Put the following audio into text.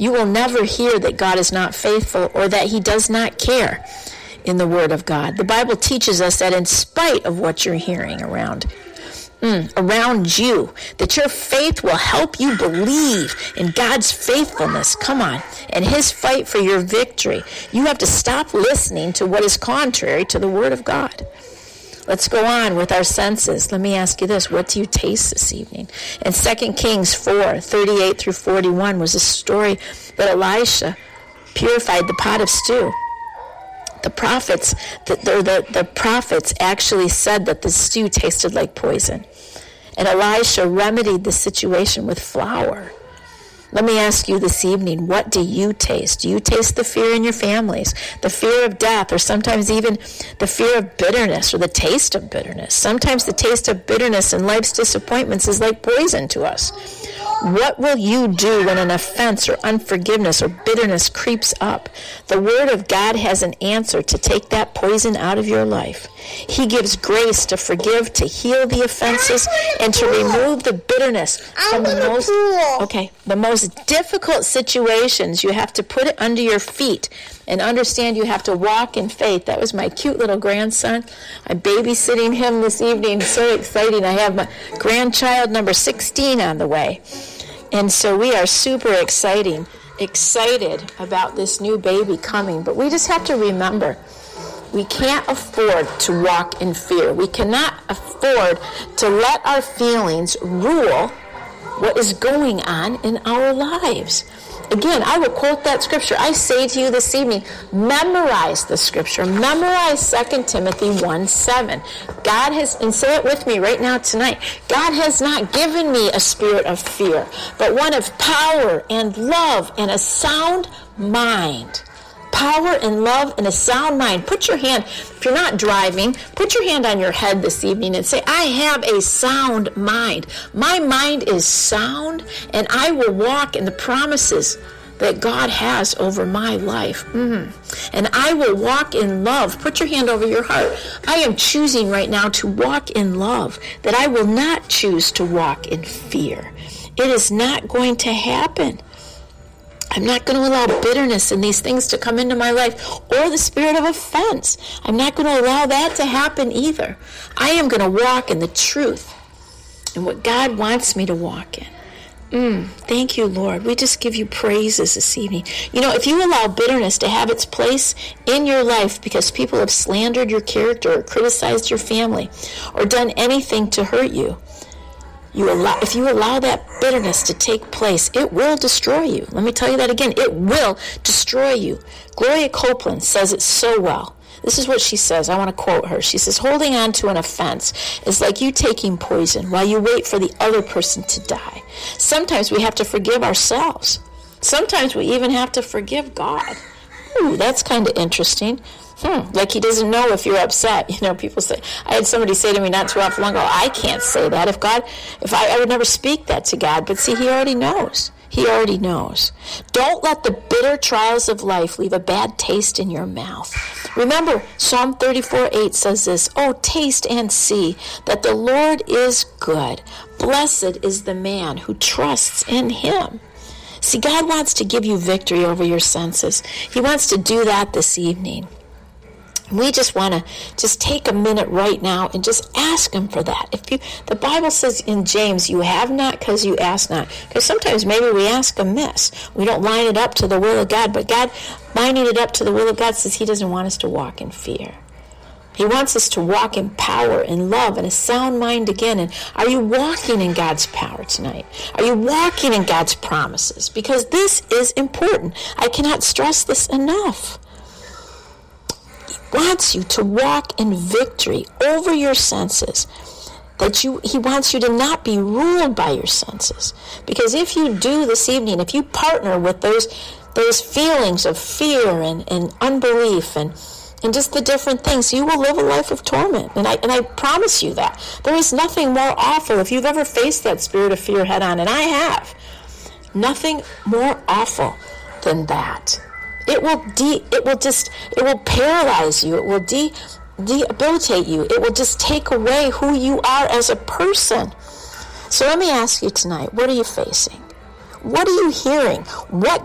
You will never hear that God is not faithful or that he does not care in the Word of God. The Bible teaches us that in spite of what you're hearing around you, that your faith will help you believe in God's faithfulness. Come on. And his fight for your victory. You have to stop listening to what is contrary to the Word of God. Let's go on with our senses. Let me ask you this. What do you taste this evening? In 2 Kings 4:38 through 41 was a story that Elisha purified the pot of stew. The prophets actually said that the stew tasted like poison. And Elisha remedied the situation with flour. Let me ask you this evening, what do you taste? Do you taste the fear in your families, the fear of death, or sometimes even the fear of bitterness or the taste of bitterness? Sometimes the taste of bitterness and life's disappointments is like poison to us. What will you do when an offense or unforgiveness or bitterness creeps up? The Word of God has an answer to take that poison out of your life. He gives grace to forgive, to heal the offenses, and to remove the bitterness from the most difficult situations. You have to put it under your feet and understand you have to walk in faith. That was my cute little grandson. I'm babysitting him this evening. So exciting. I have my grandchild number 16 on the way. And so we are super excited about this new baby coming. But we just have to remember, we can't afford to walk in fear. We cannot afford to let our feelings rule what is going on in our lives. Again, I will quote that scripture. I say to you this evening, memorize the scripture. Memorize 2 Timothy 1:7. God has, and say it with me right now tonight, God has not given me a spirit of fear, but one of power and love and a sound mind. Power and love and a sound mind. Put your hand, if you're not driving, put your hand on your head this evening and say, I have a sound mind. My mind is sound, and I will walk in the promises that God has over my life. And I will walk in love. Put your hand over your heart. I am choosing right now to walk in love, that I will not choose to walk in fear. It is not going to happen. I'm not going to allow bitterness and these things to come into my life, or the spirit of offense. I'm not going to allow that to happen either. I am going to walk in the truth and what God wants me to walk in. Thank you, Lord. We just give you praises this evening. You know, if you allow bitterness to have its place in your life because people have slandered your character or criticized your family or done anything to hurt you, if you allow that bitterness to take place, it will destroy you. Let me tell you that again. It will destroy you. Gloria Copeland says it so well. This is what she says. I want to quote her. She says, holding on to an offense is like you taking poison while you wait for the other person to die. Sometimes we have to forgive ourselves. Sometimes we even have to forgive God. Ooh, that's kind of interesting. Like he doesn't know if you're upset. You know, people say, I had somebody say to me not too often long ago, I can't say that. I would never speak that to God. But see, he already knows. He already knows. Don't let the bitter trials of life leave a bad taste in your mouth. Remember, Psalm 34:8 says this, oh, taste and see that the Lord is good. Blessed is the man who trusts in him. See, God wants to give you victory over your senses. He wants to do that this evening. We just want to just take a minute right now and just ask him for that. The Bible says in James, you have not because you ask not. Because sometimes maybe we ask amiss. We don't line it up to the will of God. But God, lining it up to the will of God, says he doesn't want us to walk in fear. He wants us to walk in power and love and a sound mind again. And are you walking in God's power tonight? Are you walking in God's promises? Because this is important. I cannot stress this enough. Wants you to walk in victory over your senses. He wants you to not be ruled by your senses. Because if you do this evening, if you partner with those feelings of fear and unbelief and just the different things, you will live a life of torment. And I promise you that. There is nothing more awful. If you've ever faced that spirit of fear head on, and I have, nothing more awful than that. It will paralyze you. It will debilitate you. It will just take away who you are as a person. So let me ask you tonight, what are you facing? What are you hearing? What